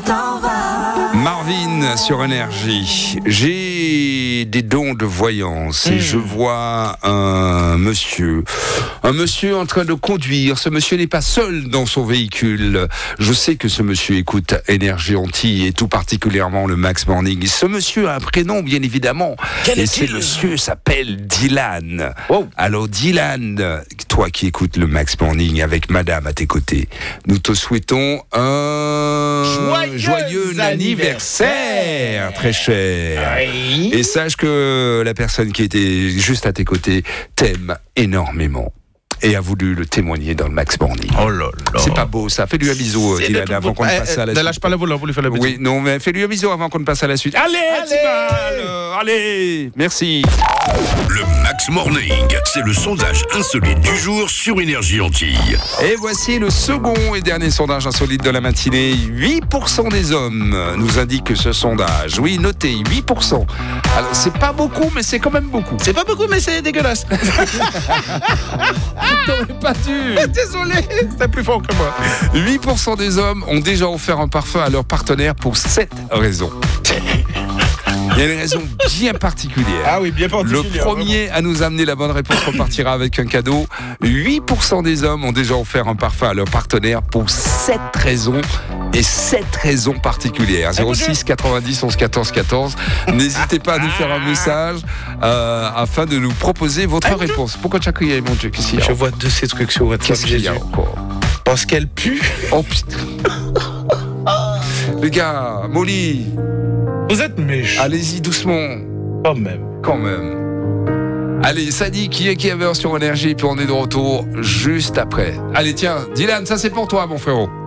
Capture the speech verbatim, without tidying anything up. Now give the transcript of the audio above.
t'en vas. Marvin sur Énergie. J'ai des dons de voyance et mmh. je vois un monsieur, un monsieur en train de conduire. Ce monsieur n'est pas seul dans son véhicule. Je sais que ce monsieur écoute Énergie Antilles et tout particulièrement le Max Morning. Et ce monsieur a un prénom, bien évidemment. Quel et est-il ? ce monsieur s'appelle Dylan. Oh. Alors Dylan, toi qui écoutes le Max Morning avec madame à tes côtés, nous te souhaitons un joyeux, joyeux anniversaire, anniversaire, très cher. Oui. Et sache que la personne qui était juste à tes côtés t'aime énormément et a voulu le témoigner dans le Max Morning. Oh là là. C'est pas beau ça. Fais-lui un bisou, C'est Dylan, avant qu'on ne passe à la Ne suite. lâche pas le volant pour lui faire le bisou. Oui, non, mais fais-lui un bisou avant qu'on ne passe à la suite. Allez, Allez, Timal, allez, merci. Le Max Morning, c'est le sondage insolite du jour sur Énergie Antilles. Et voici le second et dernier sondage insolite de la matinée. huit pour cent des hommes nous indiquent ce sondage. Oui, notez, huit pour cent. Alors, c'est pas beaucoup, mais c'est quand même beaucoup. C'est pas beaucoup, mais c'est dégueulasse. T'aurais pas dû. Désolé, c'était plus fort que moi. huit pour cent des hommes ont déjà offert un parfum à leur partenaire pour sept raisons. Il y a une raison bien particulière. Ah oui, bien particulière. Le premier à nous amener la bonne réponse repartira avec un cadeau. huit pour cent des hommes ont déjà offert un parfum à leur partenaire pour sept raisons. Et sept raisons particulières. zéro six quatre-vingt-dix onze quatorze quatorze. N'hésitez pas à nous faire un message euh, afin de nous proposer votre réponse. Pourquoi tu as crié, mon Dieu? Qu'est-ce qu'il y a? Je vois deux ces trucs sur WhatsApp. Qu'est-ce qu'il y a encore? Parce qu'elle pue. Oh putain. Les gars, Molly. Vous êtes méchants. Allez-y doucement. Quand même. Quand même. Allez, Sadi, qui est qui avait sur Énergie, puis on est de retour juste après. Allez, tiens, Dylan, ça c'est pour toi, mon frérot.